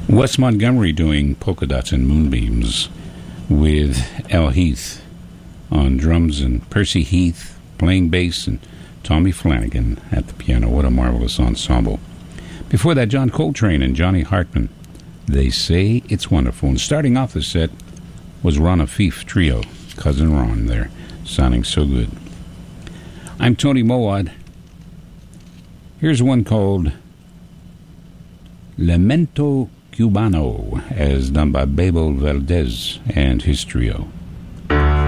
Wes Montgomery doing Polka Dots and Moonbeams with Al Heath on drums and Percy Heath playing bass and Tommy Flanagan at the piano. What a marvelous ensemble. Before that, John Coltrane and Johnny Hartman. They Say It's Wonderful. And starting off the set was Ron Afif Trio. Cousin Ron there, sounding so good. I'm Tony Mowat. Here's one called Lamento Cubano, as done by Bebo Valdez and his trio.